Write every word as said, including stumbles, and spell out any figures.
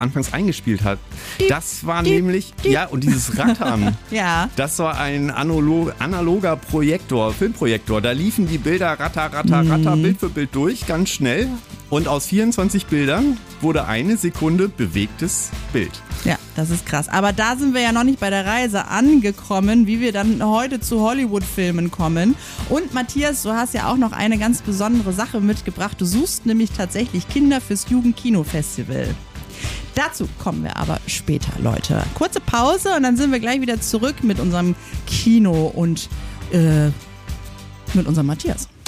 anfangs eingespielt hat. Das war nämlich, ja, und dieses Rattern, ja. das war ein analog, analoger Projektor, Filmprojektor. Da liefen die Bilder ratter, ratter, ratter, Mhm. Bild für Bild durch, ganz schnell. Und aus vierundzwanzig Bildern wurde eine Sekunde bewegtes Bild. Ja, das ist krass. Aber da sind wir ja noch nicht bei der Reise angekommen, wie wir dann heute zu Hollywood-Filmen kommen. Und Matthias, du hast ja auch noch eine ganz besondere Sache mitgebracht. Du suchst nämlich tatsächlich Kinder fürs Jugendkino-Festival. Dazu kommen wir aber später, Leute. Kurze Pause und dann sind wir gleich wieder zurück mit unserem Kino und äh, mit unserem Matthias.